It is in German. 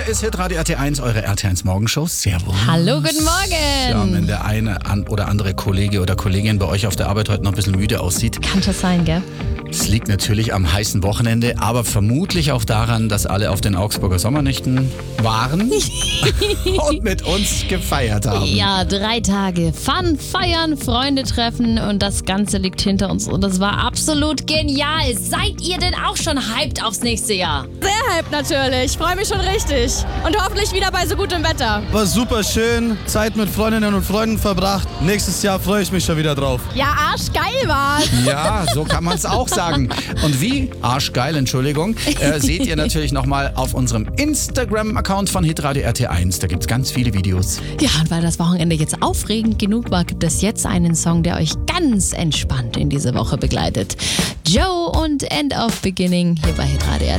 Hier ist Hitradio RT1, eure RT1 Morgenshow. Servus. Hallo, guten Morgen. Ja, wenn der eine oder andere Kollege oder Kollegin bei euch auf der Arbeit heute noch ein bisschen müde aussieht. Kann das sein, gell? Es liegt natürlich am heißen Wochenende, aber vermutlich auch daran, dass alle auf den Augsburger Sommernächten waren und mit uns gefeiert haben. Ja, 3 Tage Fun, feiern, Freunde treffen und das Ganze liegt hinter uns und das war absolut genial. Seid ihr denn auch schon hyped aufs nächste Jahr? Sehr hyped natürlich. Ich freue mich schon richtig. Und hoffentlich wieder bei so gutem Wetter. War super schön, Zeit mit Freundinnen und Freunden verbracht. Nächstes Jahr freue ich mich schon wieder drauf. Ja, arschgeil war's. Ja, so kann man es auch sagen. Und wie, arschgeil, Entschuldigung, seht ihr natürlich nochmal auf unserem Instagram-Account von Hitradio RT1. Da gibt es ganz viele Videos. Ja, und weil das Wochenende jetzt aufregend genug war, gibt es jetzt einen Song, der euch ganz entspannt in diese Woche begleitet. Joe und End of Beginning hier bei Hitradio RT1.